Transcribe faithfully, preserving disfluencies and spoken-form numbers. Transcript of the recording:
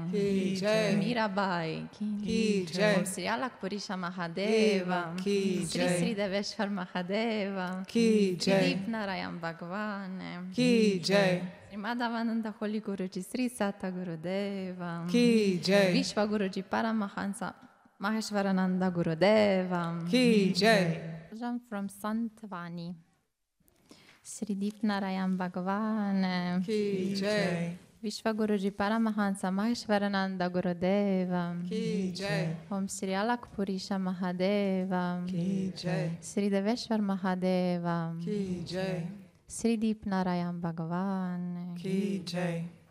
Ki Jai. Mirabai Ki Jai. Om Sri Alakpurisha Mahadeva Ki Sri Jai. Sri Deveshwar Mahadeva Ki Jai. Deep Narayan Bhagwan Ki Jai. Sri Madhavananda Holy Guruji Sri Sata Gurudeva Ki Jai. Vishwa Guruji Paramahansa Maheshwarananda Gurudeva Ki Jai. I'm from Santvani. Sri Deep Narayan Bhagwan Ki Jai. Vishwa Guruji Paramahansa Maheshwarananda Gurudeva Ki Jai. Om Sri Alakpurisha Mahadeva Ki Jai. Sri Deveshwar Mahadeva Ki Jai. Sri Deep Narayan Bhagwan Ki Jai.